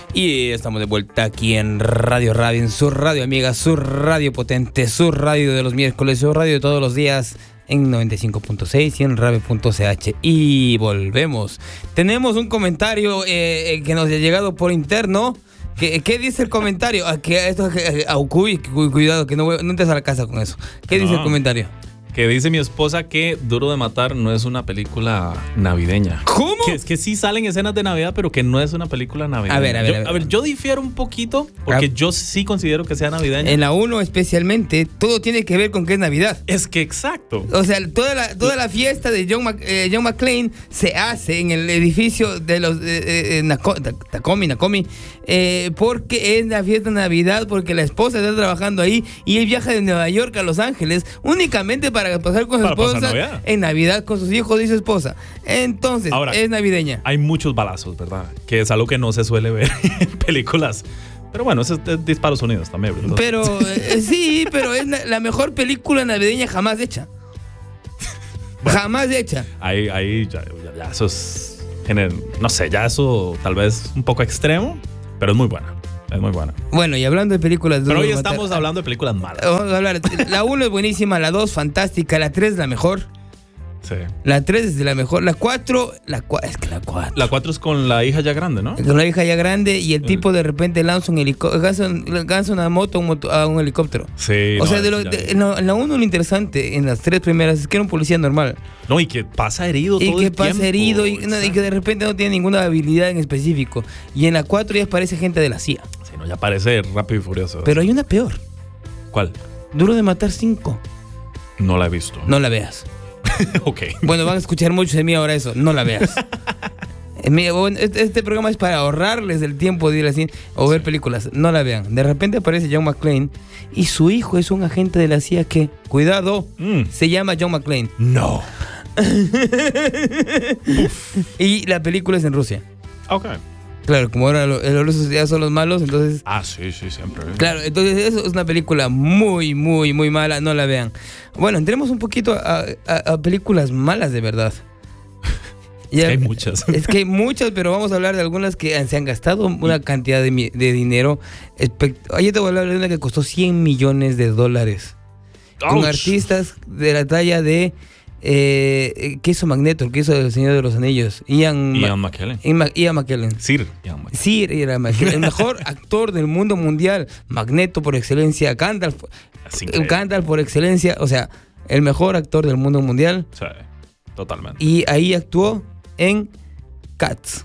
Y estamos de vuelta aquí en Radio Radio, en su radio amiga, su radio potente, su radio de los miércoles, su radio de todos los días en 95.6 y en radio.ch. Y volvemos. Tenemos un comentario que nos ha llegado por interno. ¿Qué dice el comentario? Cuidado, que no entres a la casa con eso. ¿Qué dice el comentario? Que dice mi esposa que Duro de Matar no es una película navideña. ¿Cómo? Que es que sí salen escenas de Navidad, pero que no es una película navideña. A ver, yo difiero un poquito, porque yo sí considero que sea navideña. En la 1 especialmente, todo tiene que ver con que es Navidad. Es que exacto. O sea, toda la fiesta de John McClane se hace en el edificio de los Nakomi, porque es la fiesta de Navidad, porque la esposa está trabajando ahí y él viaja de Nueva York a Los Ángeles únicamente para pasar con su esposa en Navidad con sus hijos y su esposa. Entonces, ahora, es navideña. Hay muchos balazos, ¿verdad? Que es algo que no se suele ver en películas. Pero bueno, eso es Disparos Unidos también, ¿verdad? Pero sí, pero es la mejor película navideña jamás hecha. Jamás hecha. Ahí ya eso es, no sé, ya eso tal vez un poco extremo, pero es muy buena. Es muy buena. Bueno, y hablando de películas... Pero hoy estamos hablando de películas malas. Vamos a hablar. La 1 es buenísima, la 2 fantástica, la 3 es la mejor. Sí. La 3 es la mejor. La 4... La 4 es con la hija ya grande, ¿no? Con la hija ya grande y el tipo de repente lanza una moto a un helicóptero. Sí. O sea, en la 1 lo interesante, en las 3 primeras, es que era un policía normal. No, y que pasa herido todo el tiempo. Y que pasa herido y que de repente no tiene ninguna habilidad en específico. Y en la 4 ya aparece gente de la CIA. Sí, no, ya parece Rápido y Furioso. Pero hay una peor. ¿Cuál? Duro de Matar 5. No la he visto. No la veas. Ok. Bueno, van a escuchar mucho de mí ahora eso. No la veas. Este programa es para ahorrarles el tiempo de ir al cine o ver películas. No la vean. De repente aparece John McClane y su hijo es un agente de la CIA que, cuidado, se llama John McClane. No. Y la película es en Rusia. Ok. Claro, como ahora los rusos ya son los malos, entonces... Sí, siempre. Claro, entonces eso es una película muy, muy, muy mala, no la vean. Bueno, entremos un poquito a películas malas de verdad. Es que hay muchas. Es que hay muchas, pero vamos a hablar de algunas que se han gastado una cantidad de dinero. Ayer te voy a hablar de una que costó $100 millones. Con artistas de la talla de... ¿qué hizo Magneto? ¿Qué hizo El Señor de los Anillos? Ian McKellen. Sir Ian McKellen. El mejor actor del mundo mundial. Magneto por excelencia. Gandalf por excelencia. O sea, el mejor actor del mundo mundial. Sí, totalmente. Y ahí actuó en Cats.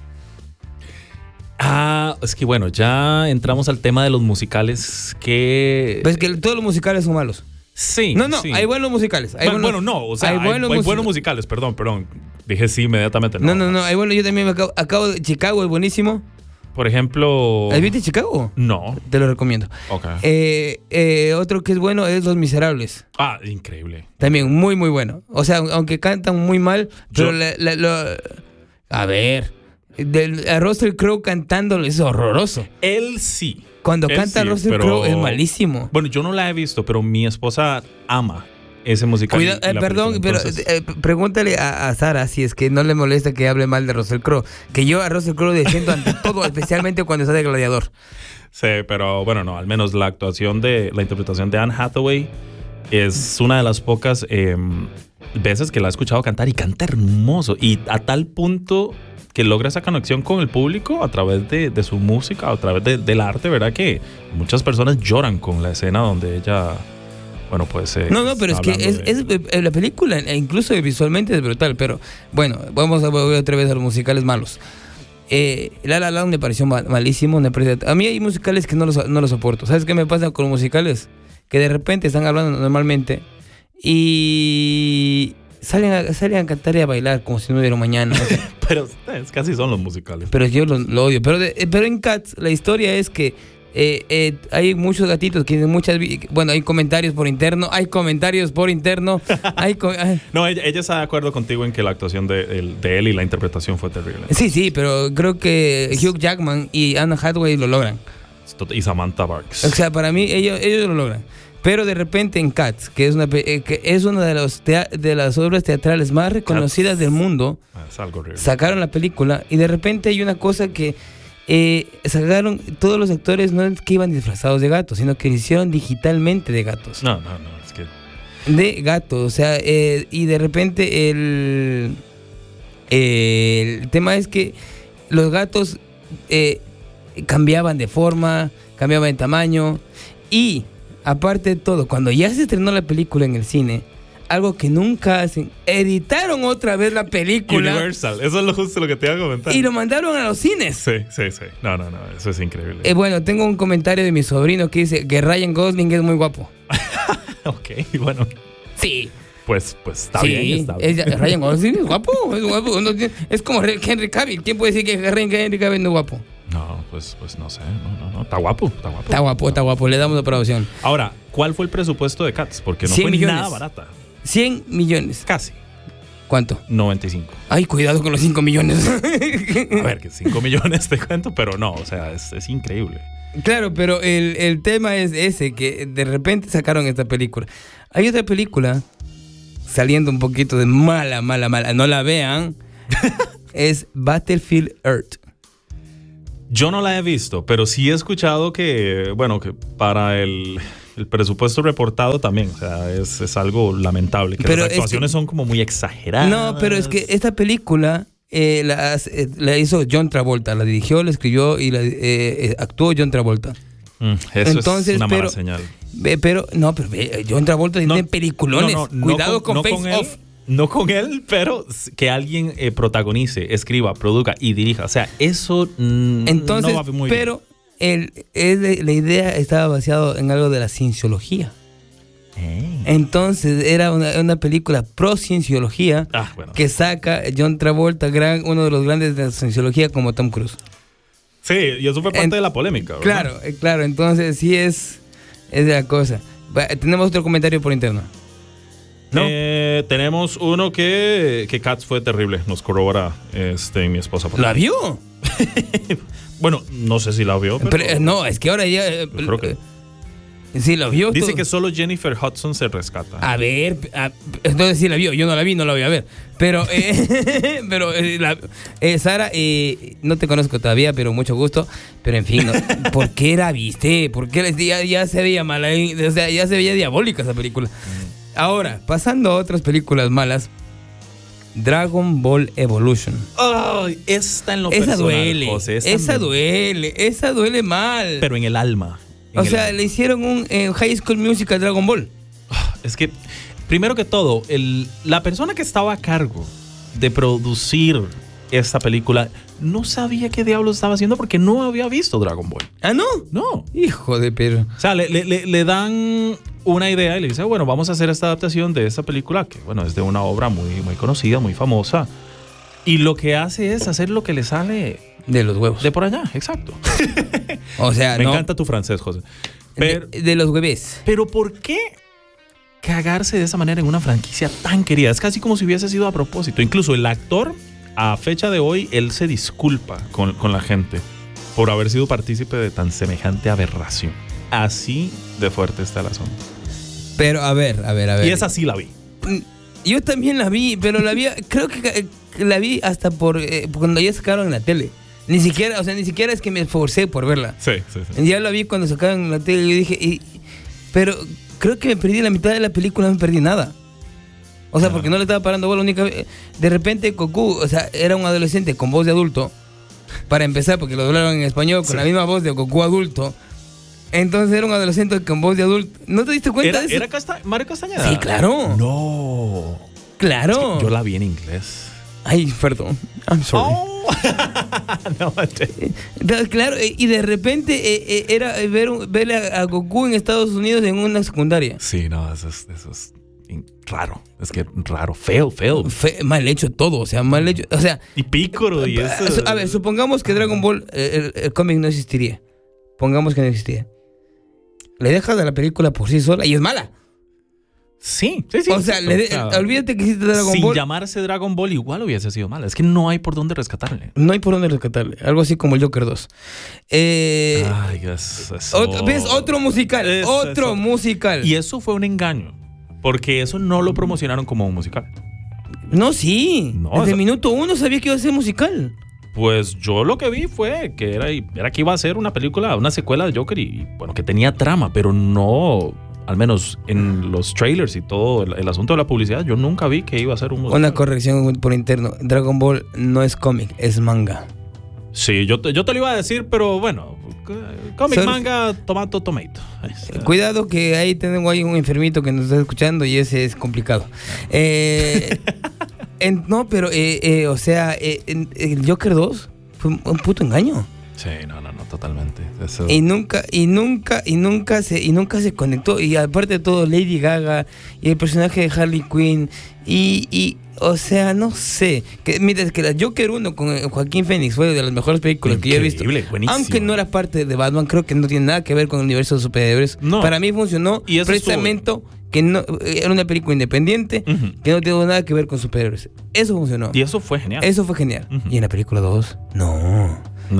Es que bueno, ya entramos al tema de los musicales que... Pues que todos los musicales son malos. Sí. No, sí. Hay buenos musicales. Hay buenos musicales, perdón. Dije sí inmediatamente. No, hay buenos. Yo también acabo de Chicago, es buenísimo. Por ejemplo... ¿Has visto Chicago? No. Te lo recomiendo. Ok. Otro que es bueno es Los Miserables. Increíble. También muy, muy bueno. O sea, aunque cantan muy mal, pero a ver, a Russell Crowe cantándolo es horroroso. Él sí. Cuando canta Russell Crowe es malísimo. Bueno, yo no la he visto, pero mi esposa ama ese musical. Perdón, pero pregúntale a Sara si es que no le molesta que hable mal de Russell Crowe. Que yo a Russell Crowe defiendo ante todo, especialmente cuando está de gladiador. Sí, pero bueno, no, al menos la interpretación de Anne Hathaway es una de las pocas veces que la he escuchado cantar y canta hermoso. Y a tal punto que logra esa conexión con el público a través de su música, a través del arte, ¿verdad? Que muchas personas lloran con la escena donde ella, bueno, pues... No, pero es que es la película, incluso visualmente es brutal, pero bueno, vamos a volver otra vez a los musicales malos. La La Land me pareció malísimo. A mí hay musicales que no los soporto. ¿Sabes qué me pasa con los musicales? Que de repente están hablando normalmente y... Salen a cantar y a bailar como si no hubiera mañana. Pero casi son los musicales. Pero yo lo odio. Pero en Cats la historia es que hay muchos gatitos que tienen muchas... Bueno, hay comentarios por interno. No, ella está de acuerdo contigo en que la actuación de él y la interpretación fue terrible. Sí, pero creo que Hugh Jackman y Anne Hathaway lo logran. Y Samantha Barks. O sea, para mí ellos lo logran. Pero de repente en Cats, que es una de las obras teatrales más reconocidas del mundo, es algo horrible. Sacaron la película y de repente hay una cosa que sacaron todos los actores, no es que iban disfrazados de gatos, sino que lo hicieron digitalmente de gatos. No, es que... De gatos, o sea, y de repente el tema es que los gatos cambiaban de forma, cambiaban de tamaño, y aparte de todo, cuando ya se estrenó la película en el cine, algo que nunca hacen, editaron otra vez la película. Universal, eso es justo lo que te iba a comentar. Y lo mandaron a los cines. Sí. No, eso es increíble. Bueno, tengo un comentario de mi sobrino que dice que Ryan Gosling es muy guapo. Ok, bueno. Sí. Pues está bien. Ryan Gosling es guapo. Es como Henry Cavill. ¿Quién puede decir que Henry Cavill no es guapo? No, pues no sé. No. Está guapo. Está guapo. Le damos la aprobación. Ahora, ¿cuál fue el presupuesto de Cats? Porque no 100 fue millones. nada barata. 100 millones. Casi. ¿Cuánto? 95. Ay, cuidado con los 5 millones. A ver, que 5 millones te cuento, pero no, o sea, es increíble. Claro, pero el tema es ese, que de repente sacaron esta película. Hay otra película, saliendo un poquito de mala, no la vean, es Battlefield Earth. Yo no la he visto, pero sí he escuchado que, bueno, que para el presupuesto reportado también, o sea, es algo lamentable, que pero las actuaciones son como muy exageradas. No, pero es que esta película la hizo John Travolta, la dirigió, la escribió y actuó John Travolta. Eso entonces, es una mala señal. Pero John Travolta tiene peliculones. Cuidado con Face Off. No con él, pero que alguien protagonice, escriba, produzca y dirija. O sea, eso entonces, no va muy pero la idea estaba basada en algo de la cienciología. Entonces era una película pro cienciología que saca John Travolta, uno de los grandes de la cienciología, como Tom Cruise. Sí, y eso fue parte de la polémica, ¿verdad? Claro, entonces sí es de la cosa. Tenemos otro comentario por interno. ¿No? Tenemos uno que Cats fue terrible, nos corrobora mi esposa. ¿La vio? Bueno, no sé si la vio, pero no, es que ahora ya... creo que sí, la vio. Dice que solo Jennifer Hudson se rescata. A ver, entonces sí la vio. Yo no la vi, no la voy a ver. Pero, Sara, no te conozco todavía, pero mucho gusto. Pero en fin, ¿por qué la viste? ¿Por qué ya se veía mala? O sea, ya se veía diabólica esa película. Ahora, pasando a otras películas malas. Dragon Ball Evolution. Ay, esa en lo personal, duele, José, esa duele mal. Pero en el alma. Le hicieron un High School Musical Dragon Ball. Es que, primero que todo, la persona que estaba a cargo de producir esta película no sabía qué diablos estaba haciendo porque no había visto Dragon Ball. ¿Ah, no? No. Hijo de perro. O sea, le dan una idea y le dicen, bueno, vamos a hacer esta adaptación de esta película que, bueno, es de una obra muy, muy conocida, muy famosa. Y lo que hace es hacer lo que le sale de los huevos. De por allá, exacto. O sea, me encanta tu francés, José. Pero, de los hueves. Pero ¿por qué cagarse de esa manera en una franquicia tan querida? Es casi como si hubiese sido a propósito. Incluso el actor, a fecha de hoy, él se disculpa con la gente por haber sido partícipe de tan semejante aberración. Así de fuerte está el asunto. Pero a ver. Y esa sí la vi. Yo también la vi, pero la vi, creo que la vi hasta por cuando ya sacaron en la tele. Ni siquiera es que me esforcé por verla. Sí. Ya la vi cuando sacaron en la tele y yo dije, pero creo que me perdí la mitad de la película, no me perdí nada. O sea, porque no le estaba parando bola única. De repente Goku, o sea, era un adolescente con voz de adulto. Para empezar, porque lo hablaron en español con la misma voz de Goku adulto. Entonces era un adolescente con voz de adulto. ¿No te diste cuenta de eso? ¿Era Mario Castañeda? Sí, claro. No. Claro. Es que yo la vi en inglés. Ay, perdón. I'm sorry. Oh. No, claro, y de repente era ver a Goku en Estados Unidos en una secundaria. Sí, no, eso es raro. Es que raro, feo. Mal hecho todo, o sea, mal hecho. O sea, y Piccolo y eso. A ver, supongamos que Dragon Ball, el cómic no existiría. Pongamos que no existiría. Le dejas a la película por sí sola y es mala. Sí. O sea, olvídate que existe Dragon Ball. Sin llamarse Dragon Ball igual hubiese sido mala. Es que no hay por dónde rescatarle. No hay por dónde rescatarle. Algo así como el Joker 2. Ay, eso. ¿Ves? Otro musical. Musical. Y eso fue un engaño. Porque eso no lo promocionaron como un musical. No, sí. No, Desde el minuto 1 sabía que iba a ser musical. Pues yo lo que vi fue que era que iba a ser una película, una secuela de Joker y bueno, que tenía trama, pero no, al menos en los trailers y todo el asunto de la publicidad, yo nunca vi que iba a ser un musical. Una corrección por interno. Dragon Ball no es cómic, es manga. Sí, yo te lo iba a decir, pero bueno, cómic, manga, tomato. Cuidado que ahí tengo un enfermito que nos está escuchando y ese es complicado. No, pero, o sea, el Joker 2 fue un puto engaño. Sí, no, totalmente. Eso. Y nunca se conectó. Y aparte de todo, Lady Gaga y el personaje de Harley Quinn y o sea, no sé. Mientras que la Joker 1 con Joaquín Phoenix fue de las mejores películas que yo he visto. Buenísimo. Aunque no era parte de Batman, creo que no tiene nada que ver con el universo de superhéroes. No. Para mí funcionó precisamente que no era una película independiente, que no tiene nada que ver con superhéroes. Eso funcionó. Y eso fue genial. Y en la película 2, no.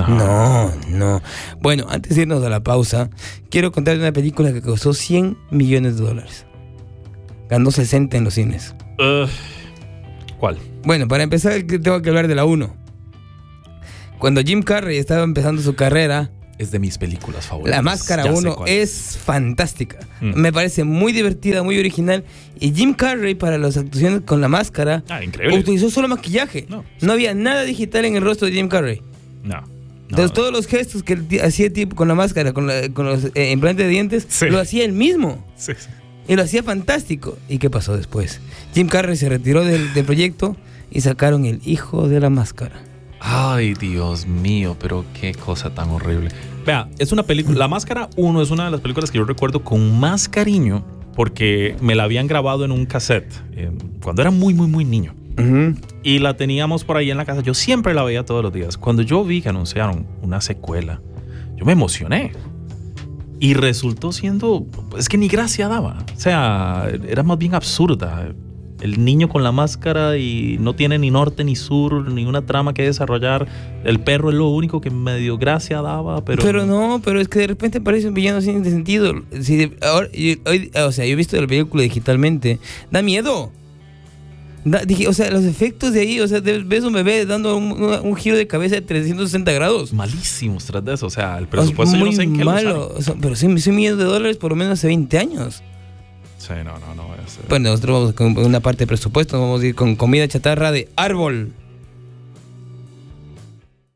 Bueno, antes de irnos a la pausa, quiero contarles una película que costó $100 millones. Ganó 60 en los cines. ¿Cuál? Bueno, para empezar, tengo que hablar de la 1. Cuando Jim Carrey estaba empezando su carrera, es de mis películas favoritas. La Máscara 1 es fantástica. Me parece muy divertida, muy original. Y Jim Carrey, para las actuaciones con la máscara, utilizó solo maquillaje. No había nada digital en el rostro de Jim Carrey. Entonces, todos los gestos que él hacía tipo con la máscara, con los implantes de dientes, lo hacía él mismo. Sí. Y lo hacía fantástico. ¿Y qué pasó después? Jim Carrey se retiró del proyecto y sacaron El Hijo de la Máscara. Ay, Dios mío, pero qué cosa tan horrible. Vea, es una película, La Máscara 1 es una de las películas que yo recuerdo con más cariño porque me la habían grabado en un cassette cuando era muy niño. Y la teníamos por ahí en la casa. Yo siempre la veía todos los días. Cuando yo vi que anunciaron una secuela, yo me emocioné. Y resultó siendo, es que ni gracia daba. O sea, era más bien absurda. El niño con la máscara y no tiene ni norte ni sur, ni una trama que desarrollar. El perro es lo único que medio gracia daba, pero es que de repente parece un villano sin sentido. Ahora, o sea, yo he visto la película digitalmente. Da miedo. O sea, los efectos de ahí, o sea, ves un bebé dando un giro de cabeza de 360 grados. Malísimos tras de eso, o sea, el presupuesto yo no sé en qué malo, o sea, pero $100 millones por lo menos hace 20 años. Sí, no. Bueno, nosotros vamos con una parte de presupuesto, vamos a ir con comida chatarra de árbol.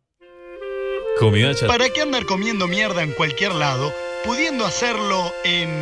¿Para qué andar comiendo mierda en cualquier lado, pudiendo hacerlo en